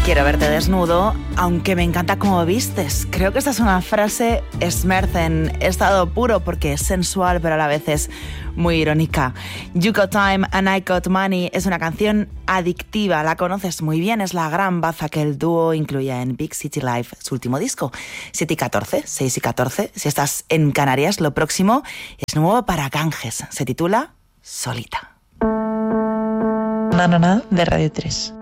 Quiero verte desnudo, aunque me encanta cómo vistes. Creo que esta es una frase Smerth en estado puro porque es sensual, pero a la vez es muy irónica. You Got Time and I Got Money es una canción adictiva, la conoces muy bien, es la gran baza que el dúo incluía en Big City Life, su último disco. 7 y 14, 6 y 14. Si estás en Canarias, lo próximo es nuevo para Ganges. Se titula Solita. Na, na, na, de Radio 3.